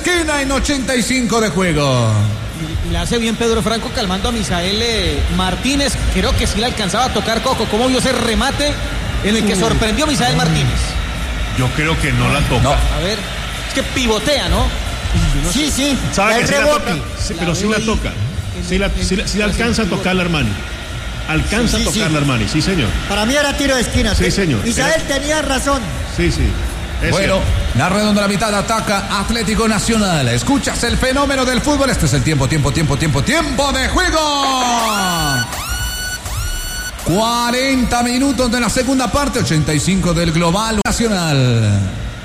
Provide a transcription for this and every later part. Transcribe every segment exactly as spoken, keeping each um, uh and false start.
esquina en ochenta y cinco de juego. Y le hace bien Pedro Franco calmando a Misael eh, Martínez. Creo que sí le alcanzaba a tocar Coco. ¿Cómo vio ese remate en el que uh. sorprendió a Misael Martínez? Yo creo que no la toca. No. A ver, es que pivotea, ¿no? no sí, sé. sí. ¿Sabe que sí la toca? Sí, pero sí la toca. Sí la, sí, sí la alcanza a tocar la Armani. Alcanza sí, sí, a tocar sí. la Armani, sí señor. Para mí era tiro de esquina. Sí, señor. Misael era... tenía razón. Sí, sí. Es bueno, cierto. La redonda de la mitad ataca Atlético Nacional. Escuchas el fenómeno del fútbol. Este es el tiempo, tiempo, tiempo, tiempo, tiempo de juego. cuarenta minutos de la segunda parte, ochenta y cinco del global Nacional.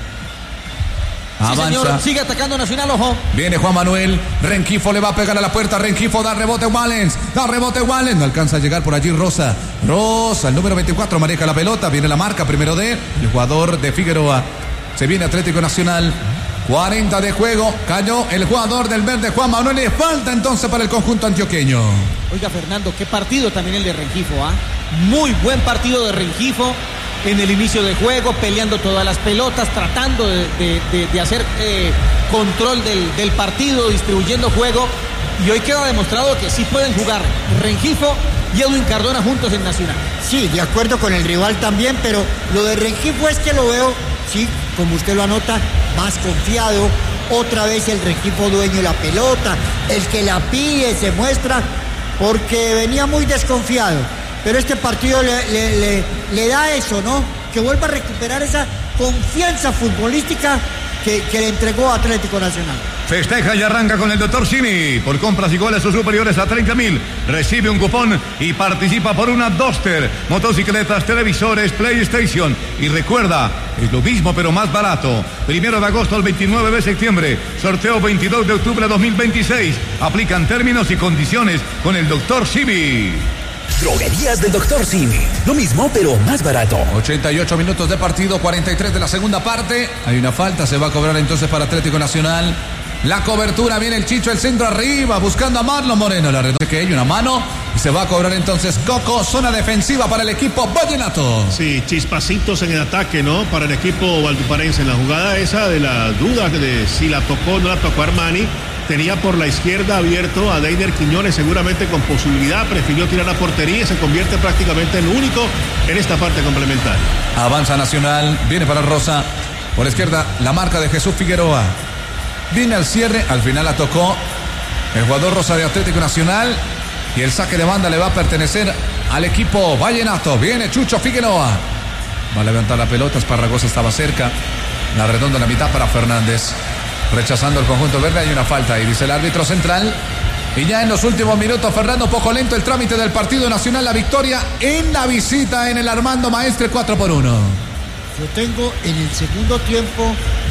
Avanza. Sí, señor. Sigue atacando Nacional, ojo. Viene Juan Manuel. Rengifo le va a pegar a la puerta. Rengifo da rebote Wallens. Da rebote Wallens. No alcanza a llegar por allí Rosa. Rosa, el número veinticuatro, maneja la pelota. Viene la marca primero de el jugador de Figueroa. Se viene Atlético Nacional. cuarenta de juego. Cayó el jugador del verde Juan Manuel. Y falta entonces para el conjunto antioqueño. Oiga, Fernando, qué partido también el de Rengifo, ¿ah? ¿eh? Muy buen partido de Rengifo. En el inicio de juego, peleando todas las pelotas, tratando de, de, de, de hacer eh, control del, del partido, distribuyendo juego. Y hoy queda demostrado que sí pueden jugar Rengifo y Edwin Cardona juntos en Nacional. Sí, de acuerdo con el rival también, pero lo de Rengifo es que lo veo, sí, como usted lo anota, más confiado. Otra vez el Rengifo dueño de la pelota, el que la pide, se muestra, porque venía muy desconfiado. Pero este partido le, le, le, le da eso, ¿no? Que vuelva a recuperar esa confianza futbolística que, que le entregó Atlético Nacional. Festeja y arranca con el doctor Simi. Por compras iguales o superiores a treinta mil, recibe un cupón y participa por una Duster, motocicletas, televisores, PlayStation. Y recuerda, es lo mismo pero más barato. Primero de agosto al veintinueve de septiembre. Sorteo veintidós de octubre de dos mil veintiséis. Aplican términos y condiciones con el doctor Simi. Droguerías del doctor Simi. Lo mismo, pero más barato. ochenta y ocho minutos de partido, cuarenta y tres de la segunda parte. Hay una falta, se va a cobrar entonces para Atlético Nacional. La cobertura, viene el Chicho, el centro arriba, buscando a Marlon Moreno. La redonda que hay una mano y se va a cobrar entonces Coco, zona defensiva para el equipo vallenato. Sí, chispacitos en el ataque, ¿no? Para el equipo valduparense. En la jugada esa de la duda de si la tocó o no la tocó Armani. Tenía por la izquierda abierto a Deiner Quiñones, seguramente con posibilidad, prefirió tirar a portería y se convierte prácticamente en único en esta parte complementaria. Avanza Nacional, viene para Rosa, por la izquierda la marca de Jesús Figueroa. Viene al cierre, al final la tocó el jugador Rosa de Atlético Nacional y el saque de banda le va a pertenecer al equipo vallenato. Viene Chucho Figueroa, va a levantar la pelota, Esparragosa estaba cerca, la redonda en la mitad para Fernández. Rechazando el conjunto verde, hay una falta y dice el árbitro central. Y ya en los últimos minutos, Fernando, poco lento el trámite del partido nacional, la victoria en la visita en el Armando Maestre, cuatro por uno. Yo tengo en el segundo tiempo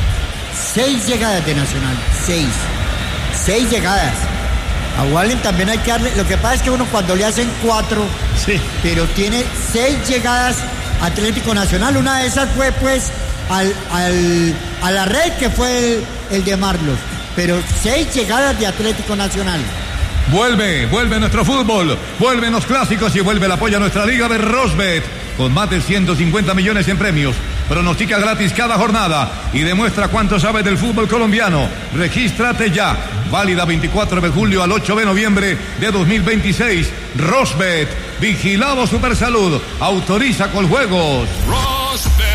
seis llegadas de Nacional, seis, seis llegadas. A Wallen también hay que darle, lo que pasa es que uno cuando le hacen cuatro, sí, pero tiene seis llegadas Atlético Nacional, una de esas fue pues al, al, a la red que fue el, el de Marlos, pero seis llegadas de Atlético Nacional. Vuelve, vuelve nuestro fútbol, vuelven los clásicos y vuelve el apoyo a nuestra liga de Rosbet, con más de ciento cincuenta millones en premios. Pronostica gratis cada jornada y demuestra cuánto sabes del fútbol colombiano. Regístrate ya. Válida veinticuatro de julio al ocho de noviembre de dos mil veintiséis. Rosbet, vigilado Supersalud, autoriza con juegos. Rosbet.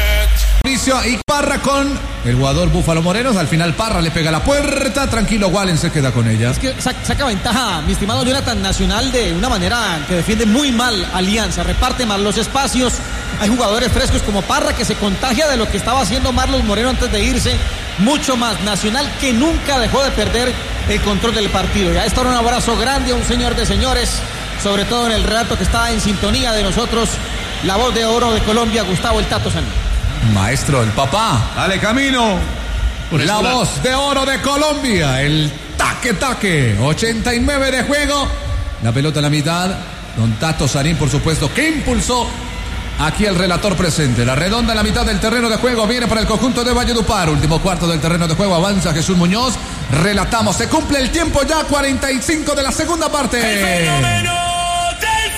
Y Parra con el jugador Búfalo Morenos. Al final Parra le pega la puerta. Tranquilo, Wallen se queda con ella. Es que saca ventaja, mi estimado Jonathan, Nacional de una manera que defiende muy mal Alianza. Reparte mal los espacios. Hay jugadores frescos como Parra que se contagia de lo que estaba haciendo Marlon Moreno antes de irse. Mucho más. Nacional que nunca dejó de perder el control del partido. Y a esta hora un abrazo grande a un señor de señores, sobre todo en el relato que está en sintonía de nosotros, la voz de oro de Colombia, Gustavo El Tato Santos. Maestro, el papá. Dale camino. Por la voz la... de oro de Colombia. El taque taque. ochenta y nueve de juego. La pelota en la mitad. Don Tato Sanín, por supuesto, que impulsó aquí el relator presente. La redonda en la mitad del terreno de juego. Viene para el conjunto de Valledupar. Último cuarto del terreno de juego. Avanza Jesús Muñoz. Relatamos. Se cumple el tiempo ya. cuarenta y cinco de la segunda parte. El fenómeno del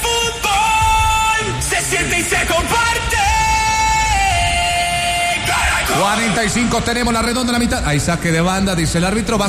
fútbol se siente y se comparte. cuarenta y cinco tenemos la redonda en la mitad. Hay saque de banda, dice el árbitro. Va